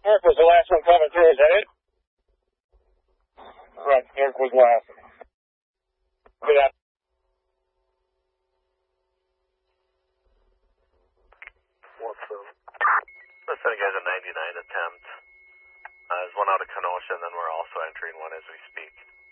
Eric was the last one coming through, is that it? Right, Eric was last. Good afternoon. Let's send you guys a 99 attempt. There's one out of Kenosha, and then we're also entering one as we speak.